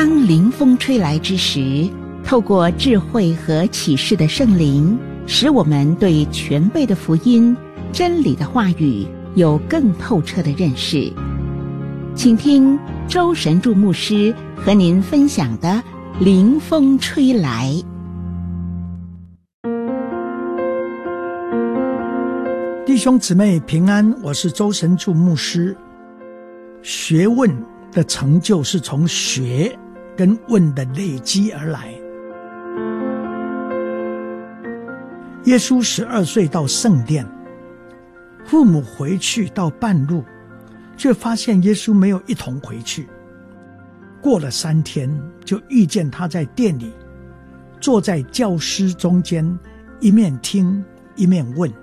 当灵风吹来之时，透过智慧和启示的圣灵，使我们对全备的福音、真理的话语有更透彻的认识。请听周神助牧师和您分享的灵风吹来。 弟兄姊妹平安，我是周神助牧师。学问的成就是从学跟问的累积而来。耶稣12岁到圣殿，父母回去到半路，却发现耶稣没有一同回去。过了3天，就遇见他在殿里，坐在教师中间，一面听一面问。